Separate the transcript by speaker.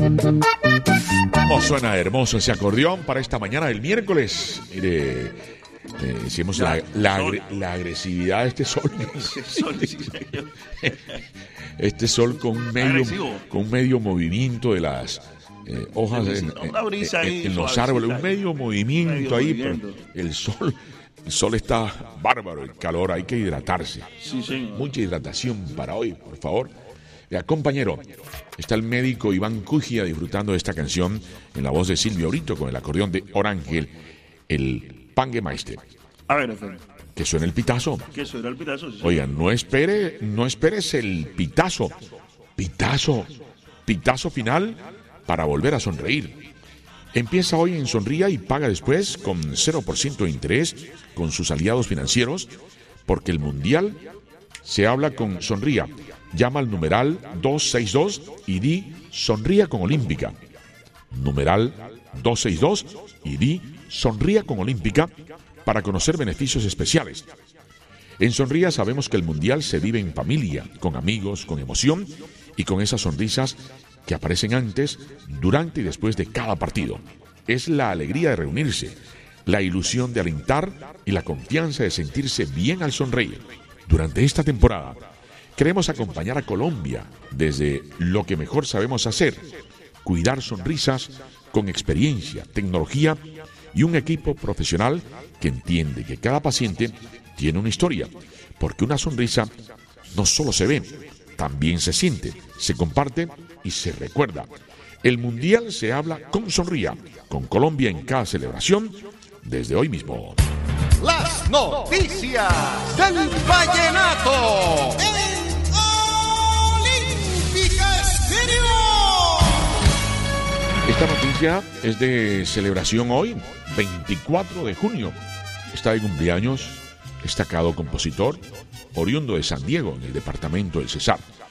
Speaker 1: Oh, suena hermoso ese acordeón para esta mañana del miércoles. Mire, decimos la agresividad de este sol. Este sol con un medio movimiento de las hojas en los árboles, un medio movimiento ahí, pero el sol está bárbaro, el calor, hay que hidratarse.
Speaker 2: Sí, señor.
Speaker 1: Mucha hidratación para hoy, por favor. Ya, compañero, está el médico Iván Cugia disfrutando de esta canción en la voz de Silvio Brito con el acordeón de Orangel, el Pangemeister.
Speaker 2: A ver, Efraín.
Speaker 1: Que suena el pitazo.
Speaker 2: ¿Qué suena el pitazo? Sí,
Speaker 1: Oigan, no esperes el pitazo. Pitazo final para volver a sonreír. Empieza hoy en Sonría y paga después con 0% de interés con sus aliados financieros, porque el Mundial se habla con Sonría. Llama al numeral 262 y di Sonría con Olímpica. Numeral 262 y di Sonría con Olímpica para conocer beneficios especiales. En Sonría sabemos que el Mundial se vive en familia, con amigos, con emoción y con esas sonrisas que aparecen antes, durante y después de cada partido. Es la alegría de reunirse, la ilusión de alentar y la confianza de sentirse bien al sonreír. Durante esta temporada, queremos acompañar a Colombia desde lo que mejor sabemos hacer, cuidar sonrisas con experiencia, tecnología y un equipo profesional que entiende que cada paciente tiene una historia, porque una sonrisa no solo se ve, también se siente, se comparte y se recuerda. El Mundial se habla con Sonría, con Colombia en cada celebración, desde hoy mismo.
Speaker 3: Las noticias del vallenato. Olímpica Estéreo.
Speaker 1: Esta noticia es de celebración hoy, 24 de junio. Está de cumpleaños, destacado compositor, oriundo de San Diego, en el departamento del Cesar.